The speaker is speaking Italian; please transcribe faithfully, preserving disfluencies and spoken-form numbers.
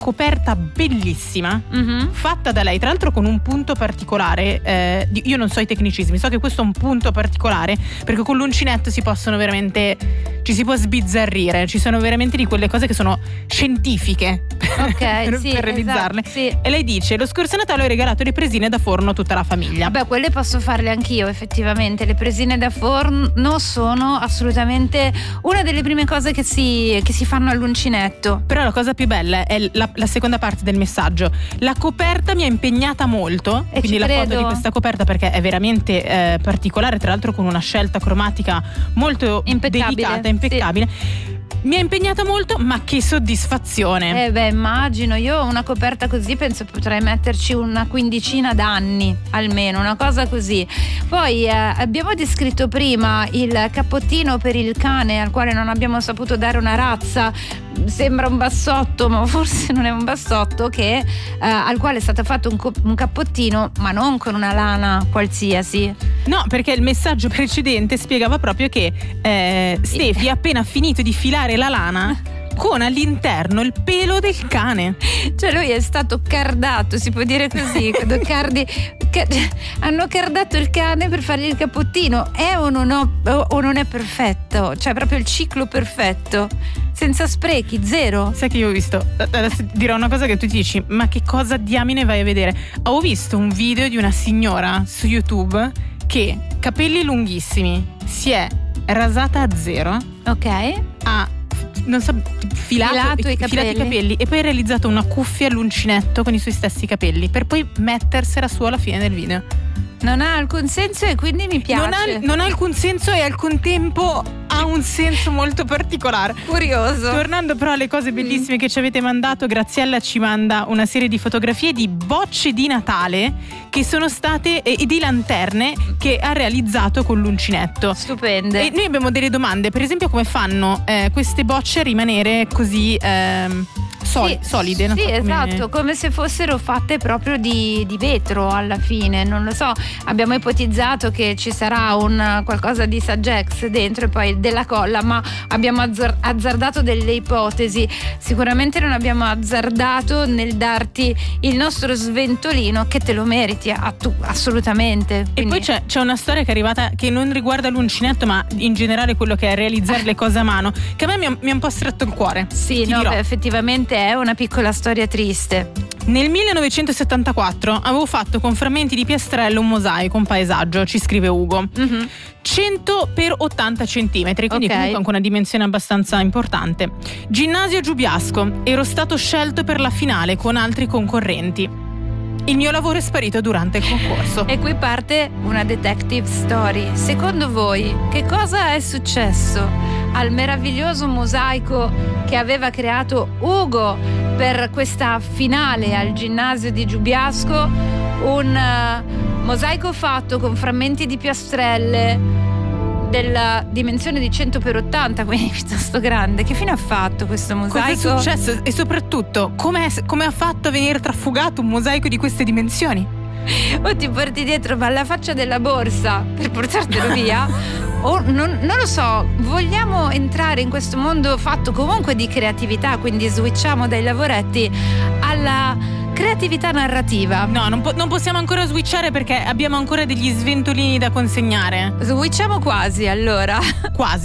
coperta bellissima, mm-hmm. fatta da lei, tra l'altro con un punto particolare. Eh, io non so i tecnicismi, so che questo è un punto particolare perché con l'uncinetto si possono veramente, ci si può sbizzarrire, ci sono veramente di quelle cose che sono scientifiche okay, per, sì, per realizzarle. Esatto, sì. E lei dice: lo scorso Natale ho regalato le presine da forno a tutta la famiglia. Vabbè, quelle posso farle anch'io, effettivamente. Le presine da forno sono assolutamente una delle prime cose che si, che si fanno all'uncinetto. Però la cosa più bella è la, la seconda parte del messaggio. La coperta mi ha impegnata molto, e quindi la credo. foto di questa coperta, perché è veramente eh, particolare, tra l'altro con una scelta cromatica molto impeccabile, delicata, impeccabile. Sì. Mi ha impegnata molto, ma che soddisfazione. Eh beh, immagino. Io ho una coperta così, penso potrei metterci una quindicina d'anni almeno, una cosa così. Poi eh, abbiamo descritto prima il cappottino per il cane al quale non abbiamo saputo dare una razza. Sembra un bassotto, ma forse non è un bassotto, che eh, al quale è stato fatto un, co- un cappottino, ma non con una lana qualsiasi. No, perché il messaggio precedente spiegava proprio che eh, Stefi ha appena finito di filare la lana con all'interno il pelo del cane. Cioè lui è stato cardato, si può dire così, quando cardi, ca- hanno cardato il cane per fargli il cappottino. È o non, ho, o, o non è perfetto? Cioè proprio il ciclo perfetto, senza sprechi, zero. Sai che io ho visto, adesso dirò una cosa che tu dici: ma che cosa diamine vai a vedere? Ho visto un video di una signora su YouTube che, capelli lunghissimi, si è rasata a zero. Ok. Ha, non so, filato, Filato i filato capelli. i capelli e poi ha realizzato una cuffia all'uncinetto con i suoi stessi capelli, per poi mettersela su alla fine del video. Non ha alcun senso e quindi mi piace. Non ha, non ha alcun senso e al contempo ha un senso molto particolare. Curioso. Tornando però alle cose bellissime mm. che ci avete mandato, Graziella ci manda una serie di fotografie di bocce di Natale che sono state e, e di lanterne che ha realizzato con l'uncinetto. Stupende. E noi abbiamo delle domande, per esempio come fanno eh, queste bocce a rimanere così ehm, sol- sì, solide? Sì, so, esatto, come... come se fossero fatte proprio di, di vetro alla fine, non lo so. Abbiamo ipotizzato che ci sarà un qualcosa di Sagex dentro e poi della colla, ma abbiamo azzar- azzardato delle ipotesi. Sicuramente non abbiamo azzardato nel darti il nostro sventolino, che te lo meriti a tu, assolutamente. Quindi... E poi c'è, c'è una storia che è arrivata che non riguarda l'uncinetto, ma in generale quello che è realizzare le cose a mano, che a me mi ha, mi ha un po' stretto il cuore. Sì, no, beh, effettivamente è una piccola storia triste. Nel millenovecentosettantaquattro avevo fatto con frammenti di piastrello un mosaico, un paesaggio, ci scrive Ugo. Mm-hmm. cento per ottanta centimetri, quindi okay. comunque anche una dimensione abbastanza importante. Ginnasio Giubiasco, ero stato scelto per la finale con altri concorrenti. Il mio lavoro è sparito durante il concorso. E qui parte una detective story. Secondo voi, che cosa è successo al meraviglioso mosaico che aveva creato Ugo per questa finale al ginnasio di Giubiasco? Un uh, mosaico fatto con frammenti di piastrelle della dimensione di cento per ottanta, quindi piuttosto grande. Che fine ha fatto questo mosaico? Cosa è successo? E soprattutto, come ha fatto a venire trafugato un mosaico di queste dimensioni? O ti porti dietro ma la faccia della borsa per portartelo via? O non, non lo so, vogliamo entrare in questo mondo fatto comunque di creatività, quindi switchiamo dai lavoretti alla creatività narrativa. No, non, po- non possiamo ancora switchare perché abbiamo ancora degli sventolini da consegnare. Switchiamo quasi, allora. Quasi.